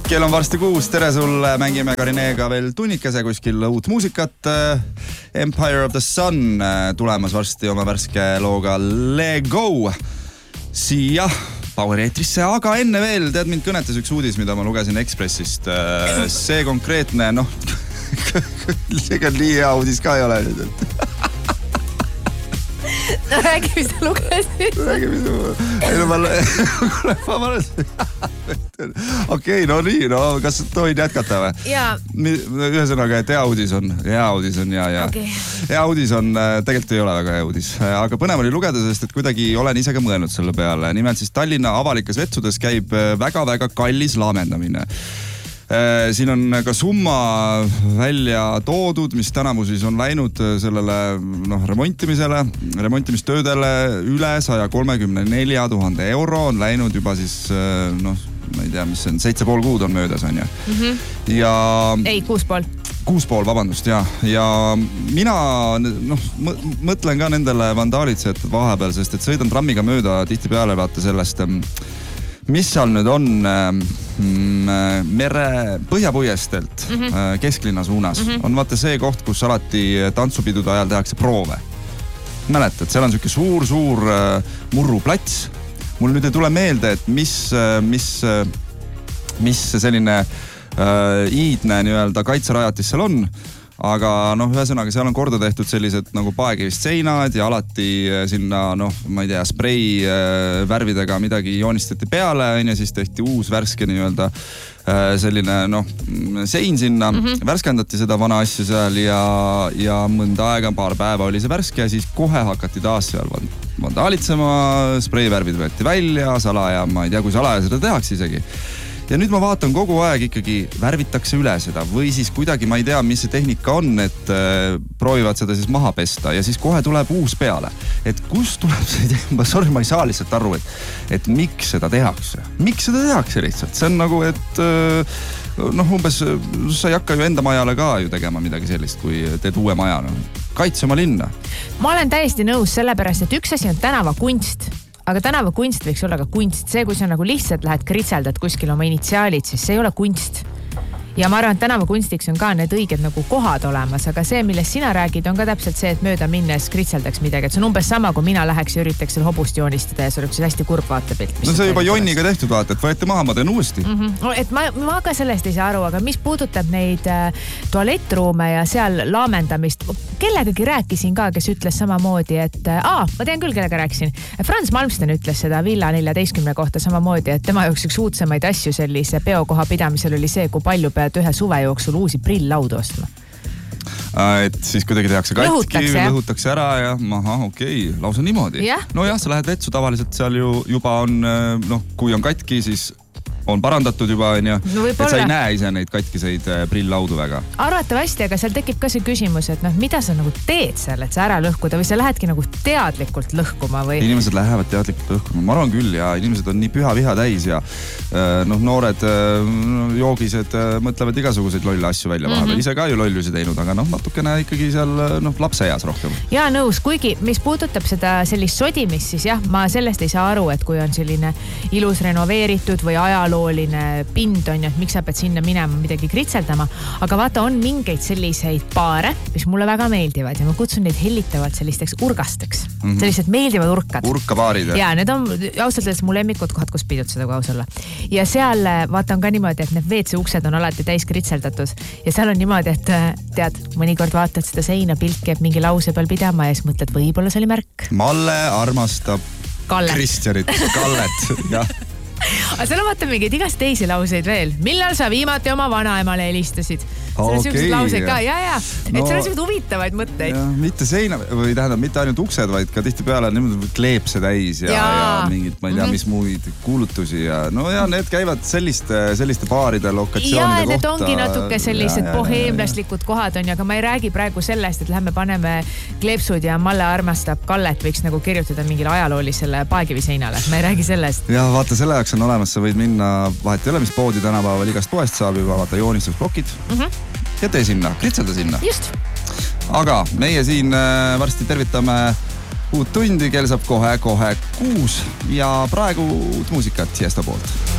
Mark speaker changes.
Speaker 1: Kell on varsti 6, tere sulle, mängime Karineega veel tunnikese kuskil uut muusikat. Empire of the Sun tulemas varsti oma värske looga Let Go siia Power eetrisse, aga enne veel, tead, mind kõnetas üks uudis, mida ma lugesin Ekspressist. See konkreetne, see ka nii hea uudis ka ei ole nüüd, et
Speaker 2: no räägi, mis ta lugesid.
Speaker 1: Räägi, mis Okei, no nii, kas tohin jätkata või?
Speaker 2: Jaa.
Speaker 1: Ühesõnaga, et hea uudis on ja.
Speaker 2: Okay.
Speaker 1: Hea uudis on, tegelikult ei ole väga hea uudis, aga põnev oli lugeda, sest et kuidagi olen ise ka mõelnud selle peale. Nimelt siis Tallinna avalikes vetsudes käib väga-väga kallis laamendamine. Siin on ka summa välja toodud, mis tänavu siis on läinud sellele remontimistöödele üle 134 000 euro on läinud juba siis, ma ei tea, mis see on, 7,5 kuud on möödas, on ju. Ja...
Speaker 2: Ei, 6,5.
Speaker 1: 6,5, vabandust, ja mina mõtlen ka nendele vandaalitsejate vahepeal, sest et sõidan trammiga mööda tihti peale vaata sellest... Mis seal nüüd on mere põhjapuiestelt kesklinna suunas? On vaata see koht, kus alati tantsupidude ajal tehakse proove. Mäletad, seal on siuke suur murruplats. Mul nüüd ei tule meelde, et mis selline iidne nii-öelda kaitserajatis seal on. Aga ühesõnaga seal on korda tehtud sellised nagu paegivist seinad ja alati sinna, ma ei tea, sprei värvidega midagi joonistati peale, ja siis tehti uus värske nii-öelda selline, sein sinna, värskendati seda vana asju seal ja mõnda aega, paar päeva oli see värske ja siis kohe hakati taas seal vandaalitsema, sprei värvid võeti välja, salaja, ma ei tea, kui salaja seda tehakse isegi. Ja nüüd ma vaatan kogu aeg ikkagi värvitakse üle seda või siis kuidagi ma ei tea, mis see tehnika on, et proovivad seda siis maha pesta ja siis kohe tuleb uus peale. Et kust tuleb see, ma ei saa lihtsalt aru, et miks seda tehakse. Miks seda tehakse lihtsalt? See on nagu, et umbes sa ei hakka ju enda majale ka ju tegema midagi sellist, kui teed uue maja. Kaitse oma linna.
Speaker 2: Ma olen täiesti nõus sellepärast, et üks asi on tänavakunst. Aga tänavakunst võiks olla ka kunst. See, kui sa nagu lihtsalt lähed kritseldad kuskil oma initsiaalid, siis see ei ole kunst. Ja ma arvan, et tänavakunstiks on ka need õiged nagu kohad olemas, aga see, millest sina räägid, on ka täpselt see, et mööda minnes kritseldaks midagi. Et see on umbes sama, kui mina läheks ja üritaks seal hobust joonistada ja see oleks hästi kurb vaatepilt.
Speaker 1: No see juba jonniga tehtud vaata, et võeti maha, ma teen uuesti.
Speaker 2: Et ma ka sellest ei saa aru, aga mis puudutab neid tualettruume ja seal laamendamist, kellegagi rääkisin ka, kes ütles samamoodi, et ma tean küll, kellega rääkisin. Frans Malmsten ütles seda Villa 14 kohta samamoodi, et tema üks uudsemaid asju sellise peokoha pidamisel oli see, kui palju pead ühe suve jooksul uusi prilllaudu ostma.
Speaker 1: Et siis kuidagi tehakse katki, lõhutakse ära ja okei, lausa niimoodi. Nojah, sa lähed vetsu tavaliselt seal juba on, kui on katki, siis on parandatud juba, et sa ei näe ise neid katkiseid prilllaudu väga.
Speaker 2: Arvatavasti, aga seal tekib ka see küsimus, et mida sa nagu teed seal, et sa ära lõhkuda või sa lähedki nagu teadlikult lõhkuma või?
Speaker 1: Inimesed lähevad teadlikult lõhkuma. Ma arvan küll ja inimesed on nii püha viha täis ja noored joogised mõtlevad igasuguseid lolle asju välja vahepeal. Ise ka ju lollusi teinud, aga natukene ikkagi seal lapseeas rohkem.
Speaker 2: Ja nõus, kuigi mis puudutab seda sellist sodimist, siis jah, ma sellest ei saa aru, et kui on selline ilus renoveeritud või ajalooline pind on, et miks sa pead sinna minema midagi kritseldama, aga vaata, on mingeid selliseid paare, mis mulle väga meeldivad ja ma kutsun neid hellitavalt sellisteks urgasteks. Sellised meeldivad urkad.
Speaker 1: Urkapaarid.
Speaker 2: Ja need on ausalt öeldes mu lemmikud kohad, kus pidutseda, kui aus olla. Ja seal vaata on ka niimoodi, et need WC uksed on alati täis kritseldatud ja seal on niimoodi, et tead, mõnikord vaatad seda seina, pilt käib mingi lause peal pidama ja siis mõtled, võib-olla see oli märk.
Speaker 1: Malle armastab Kristjanit, Kallet, jah.
Speaker 2: Aga seal on vaata mingeid igast teisi lauseid veel. Millal sa viimati oma vanaemale helistasid? See on sellised lauseid ka, ja. Et see on sellised huvitavaid mõtteid.
Speaker 1: Mitte seina, või tähendab, mitte ainult uksed, vaid ka tihti peale kleepse täis ja mingid, ma ei tea, mis muid kuulutusi ja need käivad selliste baaride lokatsioonide kohta.
Speaker 2: Ja need ongi natuke sellised boheemlaslikud kohad on, aga ma ei räägi praegu sellest, et lähme paneme kleepsud ja Malle armastab Kallet võiks nagu kirjutada mingile ajaloolisele paegiviseinale. Ma ei räägi sellest.
Speaker 1: Ja vaata, selle jaoks on olemas, sa võid minna vahet ei ole, mis poodi tänapäeval igast poest saab juba vaata joonistusplokid. Ja tee sinna, kritselda sinna.
Speaker 2: Just.
Speaker 1: Aga meie siin varsti tervitame uut tundi, kell saab kohe 6 ja praegu uut muusikat Tiesto poolt.